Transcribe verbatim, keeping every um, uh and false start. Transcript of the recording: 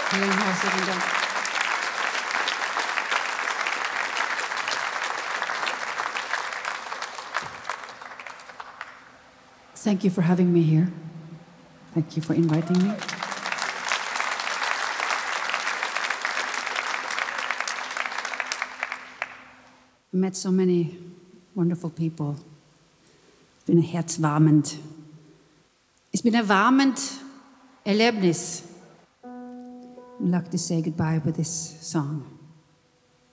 Vielen herzlichen Dank. Thank you for having me here. Thank you for inviting me. I met so many wonderful people. It's been a herzwarmend. It's been a warmend Erlebnis. I'd like to say goodbye with this song.